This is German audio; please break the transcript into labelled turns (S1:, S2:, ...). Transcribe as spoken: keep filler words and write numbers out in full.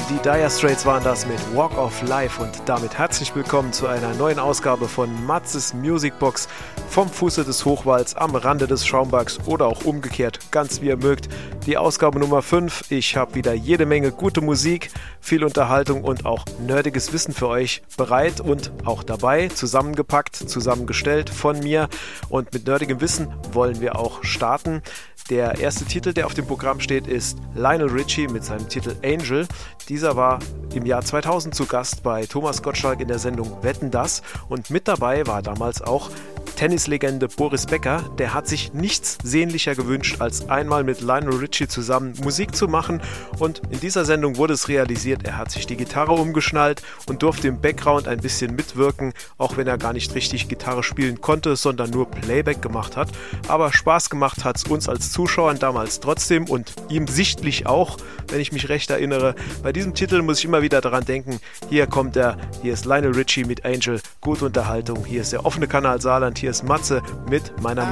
S1: Die Dire Straits waren das mit Walk of Life und damit herzlich willkommen zu einer neuen Ausgabe von Matzes Musicbox vom Fuße des Hochwalds am Rande des Schaumbergs oder auch umgekehrt, ganz wie ihr mögt. Die Ausgabe Nummer fünf. Ich habe wieder jede Menge gute Musik, viel Unterhaltung und auch nerdiges Wissen für euch bereit und auch dabei, zusammengepackt, zusammengestellt von mir. Und mit nerdigem Wissen wollen wir auch starten. Der erste Titel, der auf dem Programm steht, ist Lionel Richie mit seinem Titel Angel. Dieser war im Jahr zweitausend zu Gast bei Thomas Gottschalk in der Sendung Wetten, dass? Und mit dabei war damals auch Tennislegende Boris Becker. Der hat sich nichts sehnlicher gewünscht, als einmal mit Lionel Richie zusammen Musik zu machen. Und in dieser Sendung wurde es realisiert, er hat sich die Gitarre umgeschnallt und durfte im Background ein bisschen mitwirken, auch wenn er gar nicht richtig Gitarre spielen konnte, sondern nur Playback gemacht hat. Aber Spaß gemacht hat es uns als Zuschauern damals trotzdem und ihm sichtlich auch, wenn ich mich recht erinnere. Bei diesem Titel muss ich immer wieder daran denken, hier kommt er, hier ist Lionel Richie mit Angel, gute Unterhaltung, hier ist der offene Kanal Saarland, hier ist Matze mit meiner